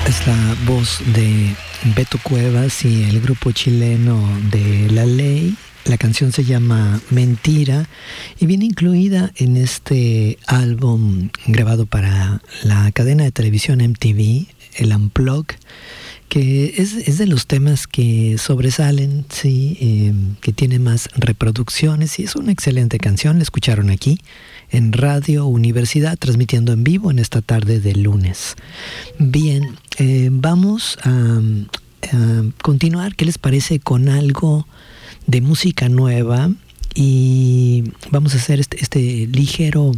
Es la voz de Beto Cuevas y el grupo chileno de La Ley. La canción se llama Mentira y viene incluida en este álbum grabado para la cadena de televisión MTV, el Unplugged, que es de los temas que sobresalen, sí, que tiene más reproducciones y es una excelente canción. La escucharon aquí en Radio Universidad, transmitiendo en vivo en esta tarde de lunes. Bien, vamos a continuar. ¿Qué les parece con algo de música nueva? Y vamos a hacer este ligero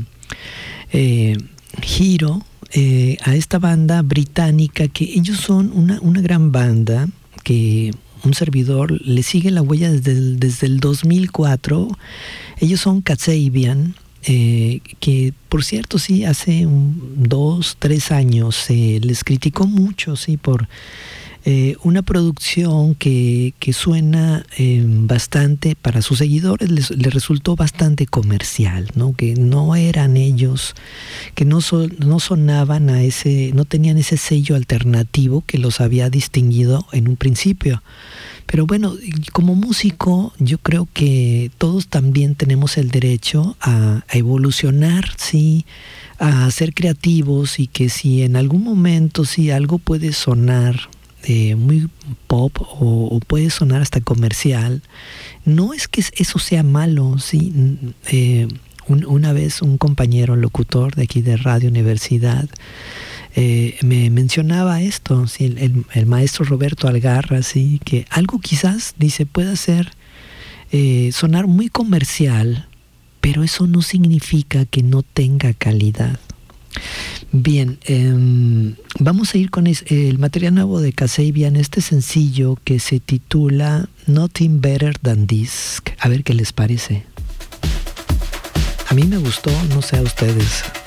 giro a esta banda británica, que ellos son una gran banda que un servidor le sigue la huella desde el 2004. Ellos son Kasabian, que por cierto sí hace 2-3 años se les criticó mucho, sí, por una producción que suena bastante para sus seguidores, les resultó bastante comercial, ¿no? Que no eran ellos, que no sonaban a ese, no tenían ese sello alternativo que los había distinguido en un principio. Pero bueno, como músico, yo creo que todos también tenemos el derecho a evolucionar, sí, a ser creativos, y que si en algún momento sí algo puede sonar muy pop o puede sonar hasta comercial, no es que eso sea malo, sí. Una vez un compañero locutor de aquí de Radio Universidad me mencionaba esto, sí, el maestro Roberto Algarra, sí, que algo quizás, dice, pueda ser sonar muy comercial, pero eso no significa que no tenga calidad. Bien, vamos a ir con el material nuevo de Kasabian, este sencillo que se titula Nothing Better Than This. A ver qué les parece. A mí me gustó, no sé a ustedes.